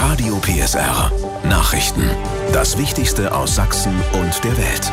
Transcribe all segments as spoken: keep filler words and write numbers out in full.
Radio P S R. Nachrichten. Das Wichtigste aus Sachsen und der Welt.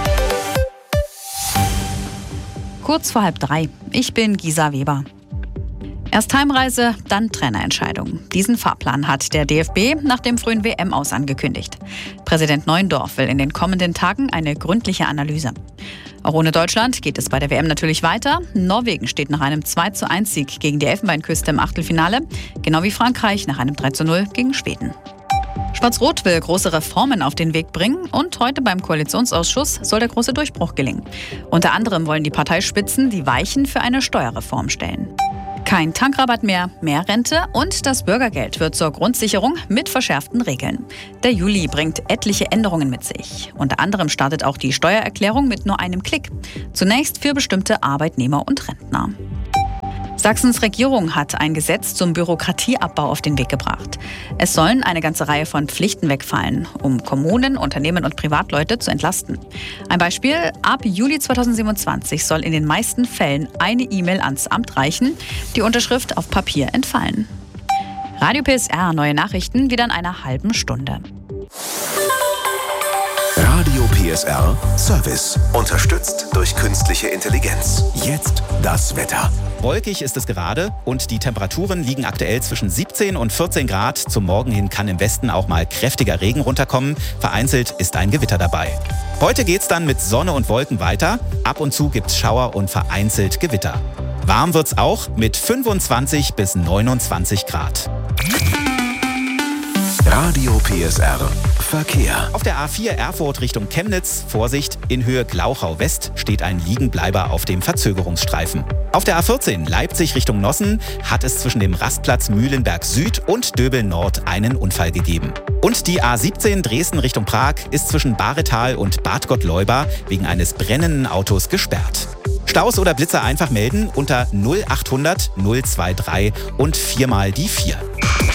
Kurz vor halb drei. Ich bin Gisa Weber. Erst Heimreise, dann Trainerentscheidung. Diesen Fahrplan hat der D F B nach dem frühen W M-Aus angekündigt. Präsident Neuendorf will in den kommenden Tagen eine gründliche Analyse. Auch ohne Deutschland geht es bei der W M natürlich weiter. Norwegen steht nach einem zwei zu eins Sieg gegen die Elfenbeinküste im Achtelfinale, genau wie Frankreich nach einem drei zu null gegen Schweden. Schwarz-Rot will große Reformen auf den Weg bringen und heute beim Koalitionsausschuss soll der große Durchbruch gelingen. Unter anderem wollen die Parteispitzen die Weichen für eine Steuerreform stellen. Kein Tankrabatt mehr, mehr Rente und das Bürgergeld wird zur Grundsicherung mit verschärften Regeln. Der Juli bringt etliche Änderungen mit sich. Unter anderem startet auch die Steuererklärung mit nur einem Klick. Zunächst für bestimmte Arbeitnehmer und Rentner. Sachsens Regierung hat ein Gesetz zum Bürokratieabbau auf den Weg gebracht. Es sollen eine ganze Reihe von Pflichten wegfallen, um Kommunen, Unternehmen und Privatleute zu entlasten. Ein Beispiel: Ab Juli zweitausendsiebenundzwanzig soll in den meisten Fällen eine E-Mail ans Amt reichen, die Unterschrift auf Papier entfallen. Radio P S R, neue Nachrichten wieder in einer halben Stunde. Radio P S R Service. Unterstützt durch künstliche Intelligenz. Jetzt das Wetter. Wolkig ist es gerade und die Temperaturen liegen aktuell zwischen siebzehn und vierzehn Grad. Zum Morgen hin kann im Westen auch mal kräftiger Regen runterkommen. Vereinzelt ist ein Gewitter dabei. Heute geht's dann mit Sonne und Wolken weiter. Ab und zu gibt's Schauer und vereinzelt Gewitter. Warm wird's auch mit fünfundzwanzig bis neunundzwanzig Grad. Radio P S R Verkehr. Auf der A vier Erfurt Richtung Chemnitz, Vorsicht, in Höhe Glauchau West steht ein Liegenbleiber auf dem Verzögerungsstreifen. Auf der A vierzehn Leipzig Richtung Nossen hat es zwischen dem Rastplatz Mühlenberg Süd und Döbel Nord einen Unfall gegeben. Und die A siebzehn Dresden Richtung Prag ist zwischen Baretal und Bad Gottleuba wegen eines brennenden Autos gesperrt. Staus oder Blitzer einfach melden unter null achthundert null drei drei und viermal die vier.